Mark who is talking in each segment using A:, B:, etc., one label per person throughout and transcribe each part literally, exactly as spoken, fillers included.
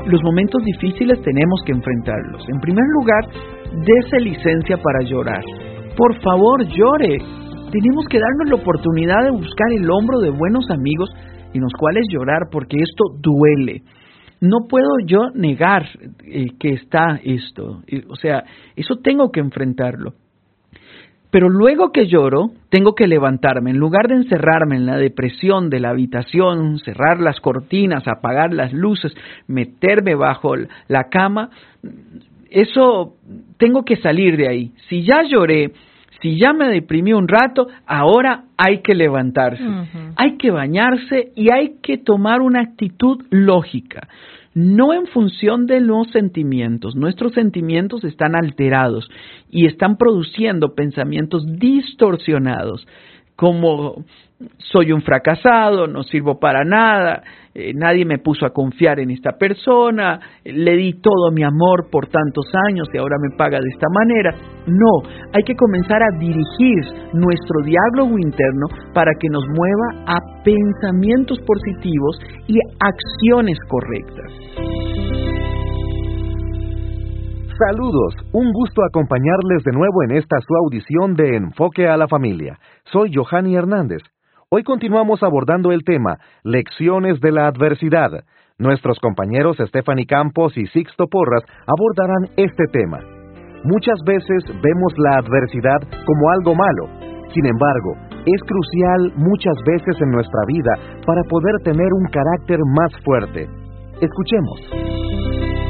A: los momentos difíciles tenemos que enfrentarlos. En primer lugar, dése licencia para llorar. Por favor, llore. Tenemos que darnos la oportunidad de buscar el hombro de buenos amigos en los cuales llorar, porque esto duele. No puedo yo negar eh, que está esto. Eh, o sea, eso tengo que enfrentarlo. Pero luego que lloro, tengo que levantarme. En lugar de encerrarme en la depresión de la habitación, cerrar las cortinas, apagar las luces, meterme bajo la cama, eso tengo que salir de ahí. Si ya lloré, si ya me deprimí un rato, ahora hay que levantarse. Uh-huh. Hay que bañarse y hay que tomar una actitud lógica. No en función de los sentimientos. Nuestros sentimientos están alterados y están produciendo pensamientos distorsionados, como soy un fracasado, no sirvo para nada, eh, nadie me puso a confiar en esta persona, le di todo mi amor por tantos años y ahora me paga de esta manera. No, hay que comenzar a dirigir nuestro diálogo interno para que nos mueva a pensamientos positivos y acciones correctas.
B: Saludos, un gusto acompañarles de nuevo en esta su audición de Enfoque a la Familia. Soy Johanny Hernández. Hoy continuamos abordando el tema Lecciones de la Adversidad. Nuestros compañeros Stephanie Campos y Sixto Porras abordarán este tema. Muchas veces vemos la adversidad como algo malo. Sin embargo, es crucial muchas veces en nuestra vida para poder tener un carácter más fuerte. Escuchemos.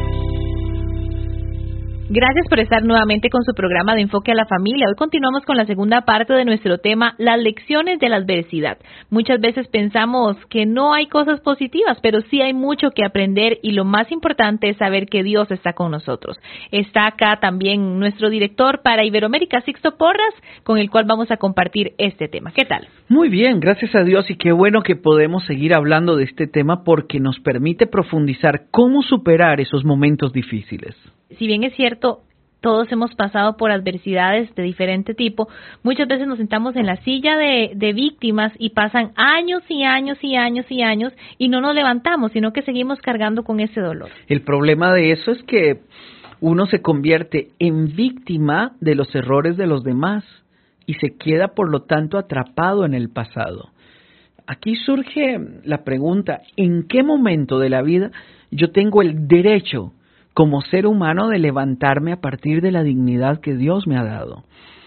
C: Gracias por estar nuevamente con su programa de Enfoque a la Familia. Hoy continuamos con la segunda parte de nuestro tema, las lecciones de la adversidad. Muchas veces pensamos que no hay cosas positivas, pero sí hay mucho que aprender y lo más importante es saber que Dios está con nosotros. Está acá también nuestro director para Iberoamérica, Sixto Porras, con el cual vamos a compartir este tema. ¿Qué tal?
A: Muy bien, gracias a Dios y qué bueno que podemos seguir hablando de este tema porque nos permite profundizar cómo superar esos momentos difíciles.
C: Si bien es cierto, todos hemos pasado por adversidades de diferente tipo, muchas veces nos sentamos en la silla de, de víctimas y pasan años y años y años y años y no nos levantamos, sino que seguimos cargando con ese dolor.
A: El problema de eso es que uno se convierte en víctima de los errores de los demás y se queda, por lo tanto, atrapado en el pasado. Aquí surge la pregunta, ¿en qué momento de la vida yo tengo el derecho como ser humano de levantarme a partir de la dignidad que Dios me ha dado?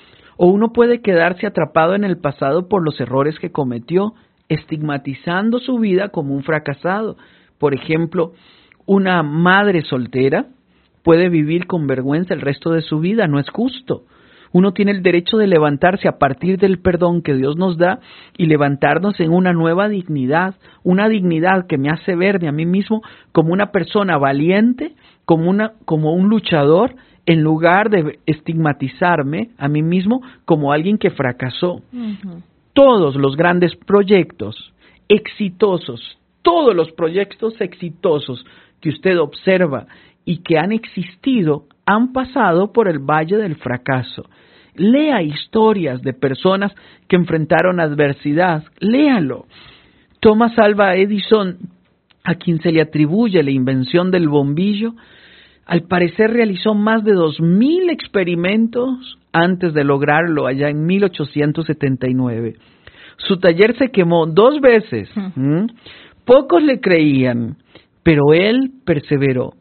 A: O uno puede quedarse atrapado en el pasado por los errores que cometió, estigmatizando su vida como un fracasado. Por ejemplo, una madre soltera puede vivir con vergüenza el resto de su vida, no es justo. Uno tiene el derecho de levantarse a partir del perdón que Dios nos da y levantarnos en una nueva dignidad, una dignidad que me hace verme a mí mismo como una persona valiente, como una como un luchador, en lugar de estigmatizarme a mí mismo como alguien que fracasó. Uh-huh. Todos los grandes proyectos exitosos, todos los proyectos exitosos que usted observa y que han existido han pasado por el valle del fracaso. Lea historias de personas que enfrentaron adversidad, léalo. Thomas Alva Edison, a quien se le atribuye la invención del bombillo, al parecer realizó más de dos mil experimentos antes de lograrlo allá en mil ochocientos setenta y nueve. Su taller se quemó dos veces. ¿Mm? Pocos le creían, pero él perseveró.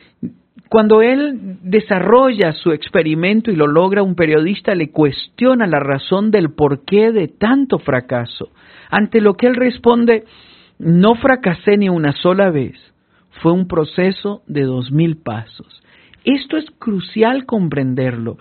A: Cuando él desarrolla su experimento y lo logra, un periodista le cuestiona la razón del porqué de tanto fracaso. Ante lo que él responde, no fracasé ni una sola vez. Fue un proceso de dos mil pasos. Esto es crucial comprenderlo.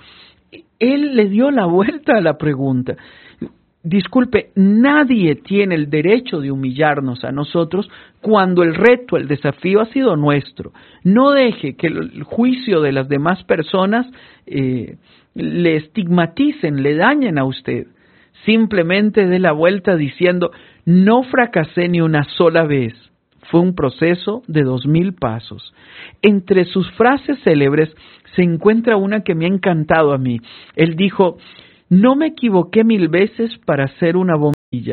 A: Él le dio la vuelta a la pregunta. Disculpe, nadie tiene el derecho de humillarnos a nosotros cuando el reto, el desafío ha sido nuestro. No deje que el juicio de las demás personas eh, le estigmaticen, le dañen a usted. Simplemente dé la vuelta diciendo, no fracasé ni una sola vez. Fue un proceso de dos mil pasos. Entre sus frases célebres se encuentra una que me ha encantado a mí. Él dijo, no me equivoqué mil veces para hacer una bombilla.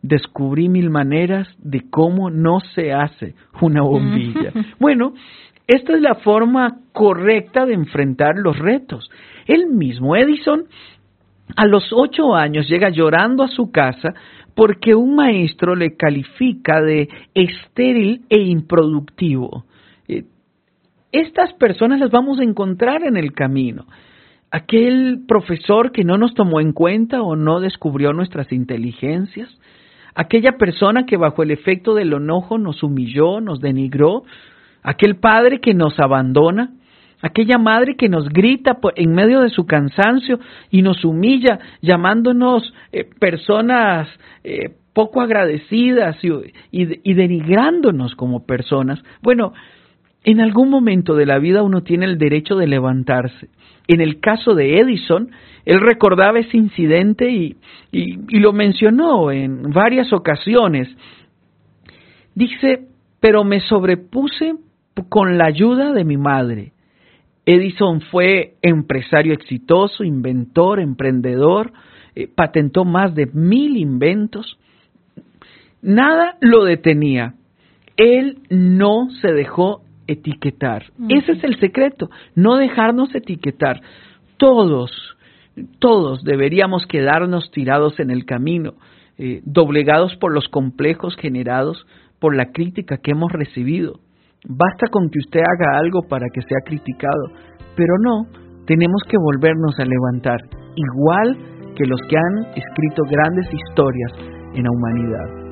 A: descubrí mil maneras de cómo no se hace una bombilla. Bueno, esta es la forma correcta de enfrentar los retos. El mismo Edison, a los ocho años, llega llorando a su casa porque un maestro le califica de estéril e improductivo. Eh, estas personas las vamos a encontrar en el camino. Aquel profesor que no nos tomó en cuenta o no descubrió nuestras inteligencias. Aquella persona que bajo el efecto del enojo nos humilló, nos denigró. Aquel padre que nos abandona. Aquella madre que nos grita en medio de su cansancio y nos humilla, llamándonos eh, personas eh, poco agradecidas y, y, y denigrándonos como personas. Bueno, en algún momento de la vida uno tiene el derecho de levantarse. En el caso de Edison, él recordaba ese incidente y, y, y lo mencionó en varias ocasiones. Dice, pero me sobrepuse con la ayuda de mi madre. Edison fue empresario exitoso, inventor, emprendedor, eh, patentó más de mil inventos. Nada lo detenía. Él no se dejó etiquetar. Uh-huh. Ese es el secreto, no dejarnos etiquetar. Todos, todos deberíamos quedarnos tirados en el camino, eh, doblegados por los complejos generados por la crítica que hemos recibido. Basta con que usted haga algo para que sea criticado, pero no, tenemos que volvernos a levantar, igual que los que han escrito grandes historias en la humanidad.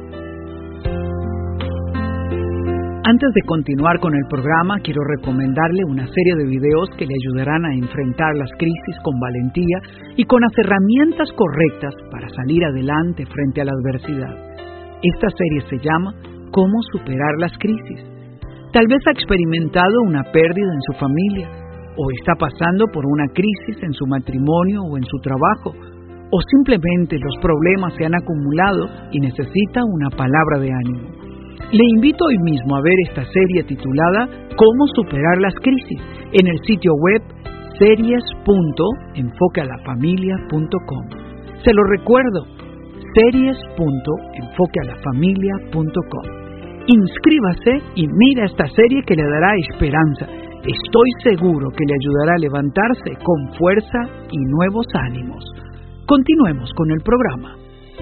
A: Antes de continuar con el programa, quiero recomendarle una serie de videos que le ayudarán a enfrentar las crisis con valentía y con las herramientas correctas para salir adelante frente a la adversidad. Esta serie se llama ¿Cómo superar las crisis? Tal vez ha experimentado una pérdida en su familia, o está pasando por una crisis en su matrimonio o en su trabajo, o simplemente los problemas se han acumulado y necesita una palabra de ánimo. Le invito hoy mismo a ver esta serie titulada ¿Cómo superar las crisis? En el sitio web series punto enfoque a la familia punto com. Se lo recuerdo, series punto enfoque a la familia punto com. Inscríbase y mira esta serie que le dará esperanza. Estoy seguro que le ayudará a levantarse con fuerza y nuevos ánimos. Continuemos con el programa.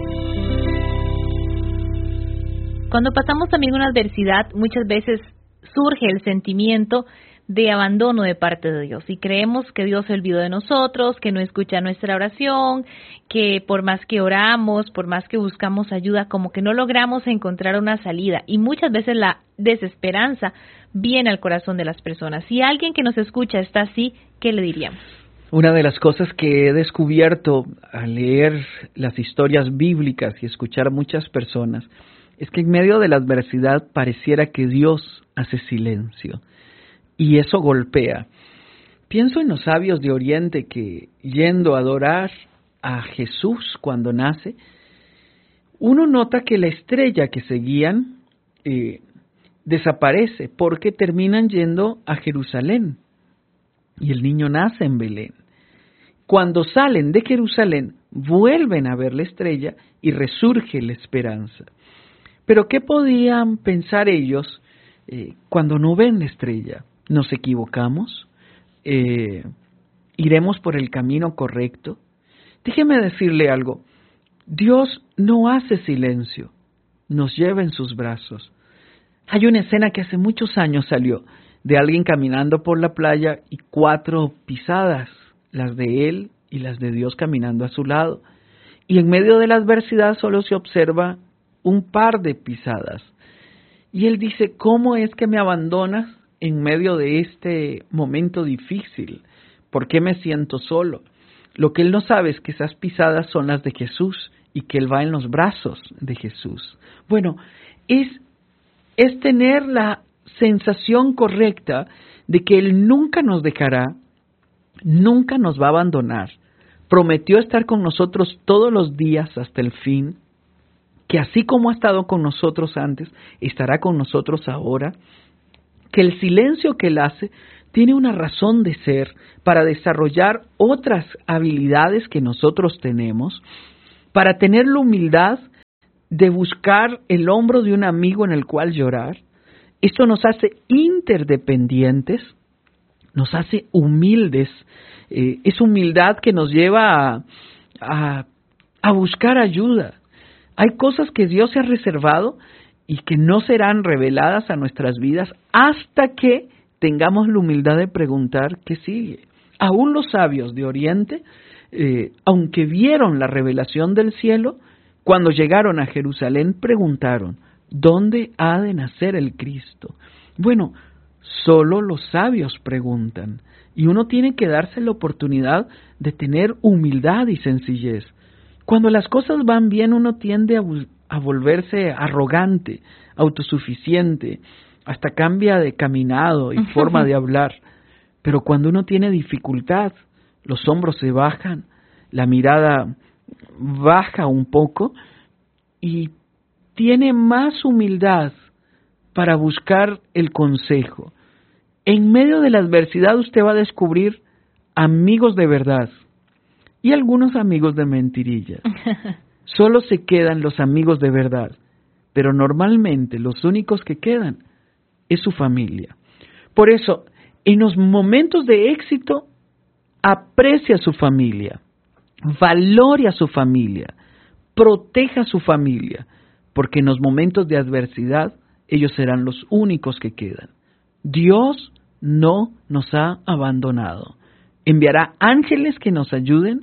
C: Cuando pasamos también una adversidad, muchas veces surge el sentimiento de abandono de parte de Dios y creemos que Dios se olvidó de nosotros, que no escucha nuestra oración, que por más que oramos, por más que buscamos ayuda, como que no logramos encontrar una salida y muchas veces la desesperanza viene al corazón de las personas. Si alguien que nos escucha está así, ¿qué le diríamos?
A: Una de las cosas que he descubierto al leer las historias bíblicas y escuchar a muchas personas es que en medio de la adversidad pareciera que Dios hace silencio. Y eso golpea. Pienso en los sabios de Oriente que, yendo a adorar a Jesús cuando nace, uno nota que la estrella que seguían eh, desaparece porque terminan yendo a Jerusalén. Y el niño nace en Belén. Cuando salen de Jerusalén, vuelven a ver la estrella y resurge la esperanza. Pero ¿qué podían pensar ellos eh, cuando no ven la estrella? ¿Nos equivocamos? Eh, ¿Iremos por el camino correcto? Déjeme decirle algo. Dios no hace silencio, nos lleva en sus brazos. Hay una escena que hace muchos años salió de alguien caminando por la playa y cuatro pisadas, las de él y las de Dios caminando a su lado. Y en medio de la adversidad solo se observa un par de pisadas. Y él dice, ¿cómo es que me abandonas en medio de este momento difícil? ¿Por qué me siento solo? Lo que él no sabe es que esas pisadas son las de Jesús y que él va en los brazos de Jesús. Bueno, es, es tener la sensación correcta de que él nunca nos dejará, nunca nos va a abandonar. Prometió estar con nosotros todos los días hasta el fin, que así como ha estado con nosotros antes, estará con nosotros ahora, que el silencio que él hace tiene una razón de ser para desarrollar otras habilidades que nosotros tenemos, para tener la humildad de buscar el hombro de un amigo en el cual llorar. Esto nos hace interdependientes, nos hace humildes. Eh, es humildad que nos lleva a, a, a buscar ayuda. Hay cosas que Dios se ha reservado y que no serán reveladas a nuestras vidas hasta que tengamos la humildad de preguntar qué sigue. Aún los sabios de Oriente, eh, aunque vieron la revelación del cielo, cuando llegaron a Jerusalén preguntaron, ¿dónde ha de nacer el Cristo? Bueno, solo los sabios preguntan, y uno tiene que darse la oportunidad de tener humildad y sencillez. Cuando las cosas van bien, uno tiende a, a volverse arrogante, autosuficiente, hasta cambia de caminado y forma de hablar. Pero cuando uno tiene dificultad, los hombros se bajan, la mirada baja un poco y tiene más humildad para buscar el consejo. En medio de la adversidad usted va a descubrir amigos de verdad y algunos amigos de mentirilla. Solo se quedan los amigos de verdad, pero normalmente los únicos que quedan es su familia. Por eso, en los momentos de éxito, aprecia a su familia, valore a su familia, proteja a su familia, porque en los momentos de adversidad, ellos serán los únicos que quedan. Dios no nos ha abandonado. Enviará ángeles que nos ayuden,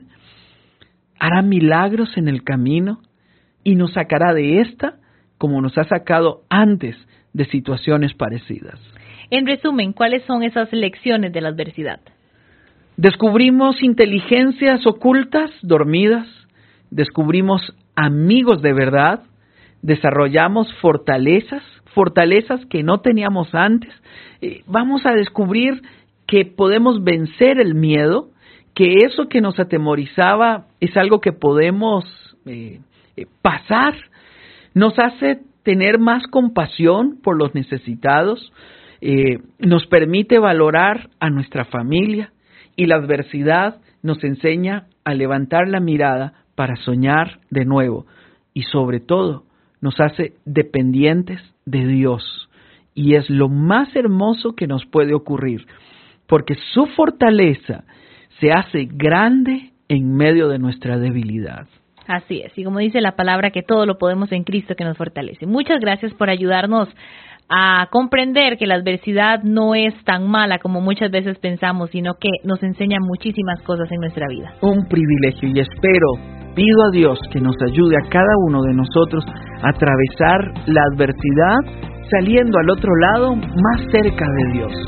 A: hará milagros en el camino y nos sacará de esta como nos ha sacado antes de situaciones parecidas.
C: En resumen, ¿cuáles son esas lecciones de la adversidad?
A: Descubrimos inteligencias ocultas, dormidas, descubrimos amigos de verdad, desarrollamos fortalezas, fortalezas que no teníamos antes. Eh, vamos a descubrir que podemos vencer el miedo, que eso que nos atemorizaba es algo que podemos eh, eh, pasar. Nos hace tener más compasión por los necesitados, eh, nos permite valorar a nuestra familia y la adversidad nos enseña a levantar la mirada para soñar de nuevo y sobre todo nos hace dependientes de Dios y es lo más hermoso que nos puede ocurrir porque su fortaleza se hace grande en medio de nuestra debilidad.
C: Así es, y como dice la palabra, que todo lo podemos en Cristo que nos fortalece. Muchas gracias por ayudarnos a comprender que la adversidad no es tan mala como muchas veces pensamos, sino que nos enseña muchísimas cosas en nuestra vida.
A: Un privilegio y espero, pido a Dios que nos ayude a cada uno de nosotros a atravesar la adversidad saliendo al otro lado más cerca de Dios.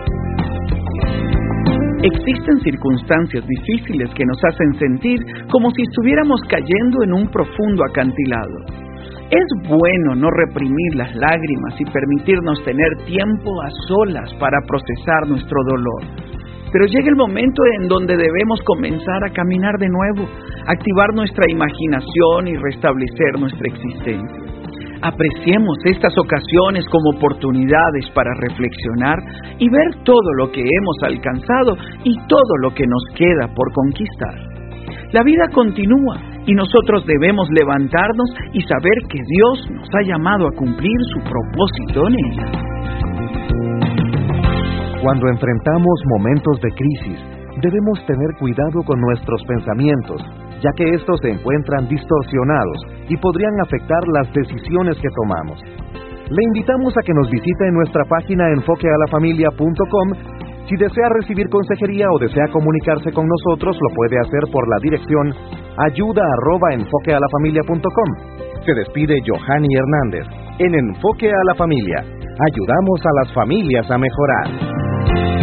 A: Existen circunstancias difíciles que nos hacen sentir como si estuviéramos cayendo en un profundo acantilado. Es bueno no reprimir las lágrimas y permitirnos tener tiempo a solas para procesar nuestro dolor. Pero llega el momento en donde debemos comenzar a caminar de nuevo, activar nuestra imaginación y restablecer nuestra existencia. Apreciemos estas ocasiones como oportunidades para reflexionar y ver todo lo que hemos alcanzado y todo lo que nos queda por conquistar. La vida continúa y nosotros debemos levantarnos y saber que Dios nos ha llamado a cumplir su propósito en ella.
B: Cuando enfrentamos momentos de crisis, debemos tener cuidado con nuestros pensamientos, ya que estos se encuentran distorsionados y podrían afectar las decisiones que tomamos. Le invitamos a que nos visite en nuestra página enfoque a la familia punto com. Si desea recibir consejería o desea comunicarse con nosotros, lo puede hacer por la dirección ayuda arroba enfoque a la familia punto com. Se despide Johanny Hernández. En Enfoque a la Familia, ayudamos a las familias a mejorar.